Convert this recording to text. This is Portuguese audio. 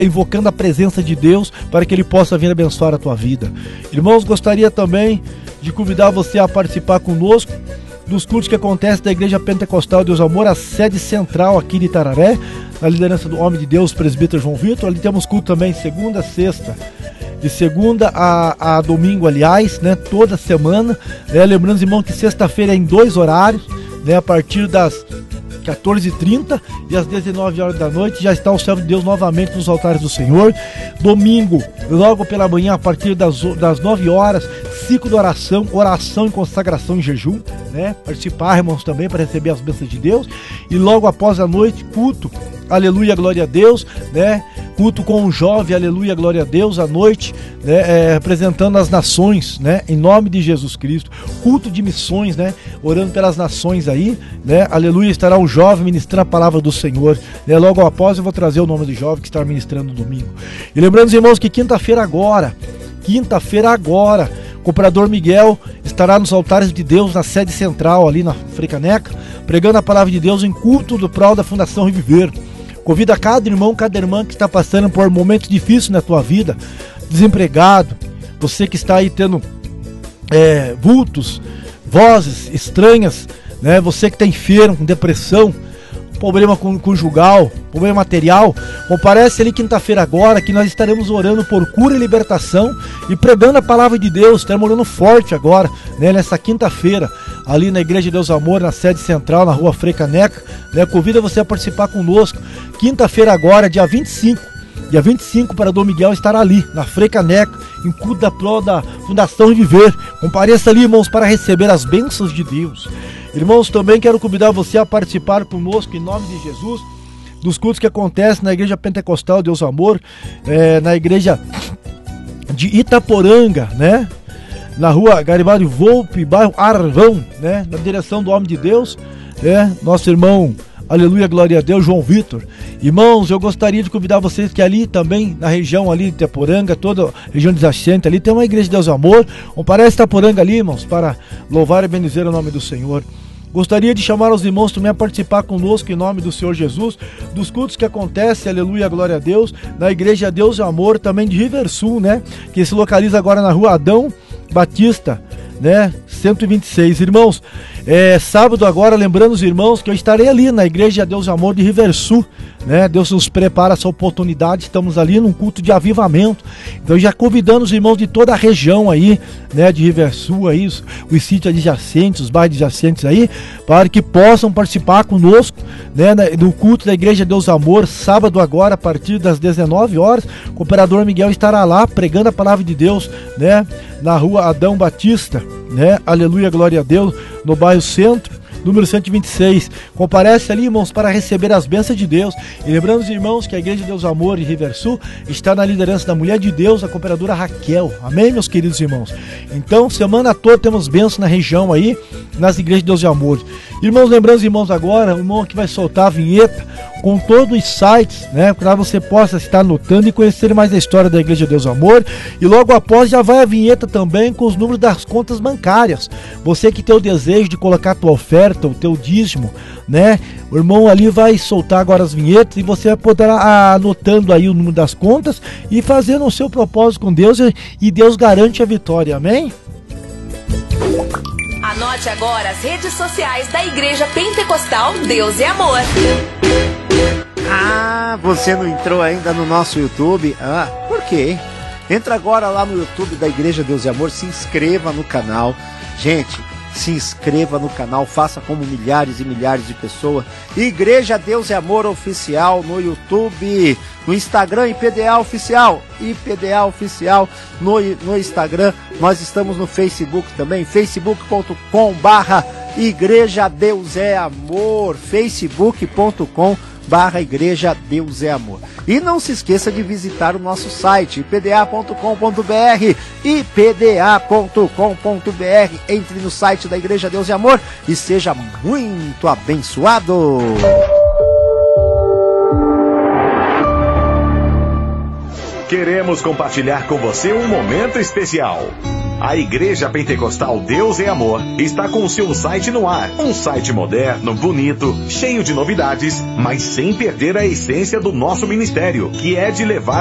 invocando a presença de Deus para que Ele possa vir abençoar a tua vida. Irmãos, gostaria também de convidar você a participar conosco dos cultos que acontecem da Igreja Pentecostal Deus Amor, a sede central aqui de Itararé, na liderança do homem de Deus, presbítero João Vitor. Ali temos culto também segunda a sexta, de segunda a domingo, aliás, né, toda semana, né, lembrando, irmão, que sexta-feira é em 2 horários, né, a partir das 14h30 e às 19 horas da noite já está o servo de Deus novamente nos altares do Senhor. Domingo, logo pela manhã, a partir das 9 horas, ciclo de oração e consagração em jejum, né? Participar, irmãos, também para receber as bênçãos de Deus. E logo após a noite, culto, aleluia, glória a Deus, né? Culto com o jovem, aleluia, glória a Deus, à noite, né? Representando as nações, né? Em nome de Jesus Cristo. Culto de missões, né? Orando pelas nações aí, né? Aleluia, estará um jovem ministrando a palavra do Senhor, né? Logo após eu vou trazer o nome do jovem que estará ministrando no domingo. E lembrando, irmãos, que quinta-feira agora, o cooperador Miguel estará nos altares de Deus, na sede central ali na Frecaneca, pregando a palavra de Deus em culto do prol da Fundação Reviver. Convido a cada irmão, cada irmã que está passando por momentos difíceis na tua vida, desempregado, você que está aí tendo vultos, vozes estranhas, né? Você que está enfermo, com depressão, problema conjugal, problema material, comparece ali quinta-feira agora, que nós estaremos orando por cura e libertação e pregando a palavra de Deus. Estaremos orando forte agora, né, nessa quinta-feira, ali na Igreja Deus Amor, na sede central, na rua Frei Caneca, né? Convido você a participar conosco, quinta-feira agora, dia 25, para Dom Miguel estar ali, na Frei Caneca, em culto da Fundação Reviver. Compareça ali, irmãos, para receber as bênçãos de Deus. Irmãos, também quero convidar você a participar conosco, em nome de Jesus, dos cultos que acontecem na Igreja Pentecostal Deus Amor, na Igreja de Itaporanga, né? Na rua Garibaldi Volpe, bairro Arvão, né? Na direção do homem de Deus, nosso irmão, aleluia, glória a Deus, João Vitor. Irmãos, eu gostaria de convidar vocês que ali também, na região ali de Itaporanga, toda a região adjacente ali, tem uma Igreja de Deus Amor. Comparece Itaporanga ali, irmãos, para louvar e bendizer o nome do Senhor. Gostaria de chamar os irmãos também a participar conosco, em nome do Senhor Jesus, dos cultos que acontecem, aleluia, glória a Deus, na Igreja Deus e Amor, também de Riversul, né? Que se localiza agora na rua Adão Batista, né? 126. Irmãos, sábado agora, lembrando os irmãos que eu estarei ali na Igreja Deus e Amor de Riversul, né? Deus nos prepara essa oportunidade, estamos ali num culto de avivamento. Então já convidando os irmãos de toda a região aí, né, de Riversul aí, os sítios adjacentes, os bairros adjacentes aí, para que possam participar conosco, né, do culto da Igreja Deus e Amor, sábado agora, a partir das 19 horas, o cooperador Miguel estará lá pregando a palavra de Deus, né, na rua Adão Batista, né, aleluia, glória a Deus, no bairro Centro, número 126. Comparece ali, irmãos, para receber as bênçãos de Deus. E lembrando os irmãos que a Igreja de Deus Amor de Riversul está na liderança da mulher de Deus, a cooperadora Raquel. Amém, meus queridos irmãos? Então, semana toda temos bênçãos na região aí, nas Igrejas de Deus de Amor. Irmãos, lembrando os irmãos agora, o irmão que vai soltar a vinheta com todos os sites, né, para você possa estar anotando e conhecer mais a história da Igreja de Deus Amor. E logo após já vai a vinheta também com os números das contas bancárias. Você que tem o desejo de colocar a tua oferta, o teu dízimo, né, o irmão ali vai soltar agora as vinhetas e você vai poder anotando aí o número das contas e fazendo o seu propósito com Deus, e Deus garante a vitória. Amém? Anote agora as redes sociais da Igreja Pentecostal Deus e Amor. Você não entrou ainda no nosso YouTube? Por quê? Entra agora lá no YouTube da Igreja Deus e Amor, se inscreva no canal. Gente, se inscreva no canal, faça como milhares e milhares de pessoas. Igreja Deus e Amor Oficial no YouTube, no Instagram, IPDA Oficial, IPDA Oficial no Instagram. Nós estamos no Facebook também, facebook.com/Igreja Deus é Amor, facebook.com/Igreja Deus é Amor. E não se esqueça de visitar o nosso site, ipda.com.br, ipda.com.br. Entre no site da Igreja Deus e Amor e seja muito abençoado. Queremos compartilhar com você um momento especial. A Igreja Pentecostal Deus é Amor está com o seu site no ar. Um site moderno, bonito, cheio de novidades, mas sem perder a essência do nosso ministério, que é de levar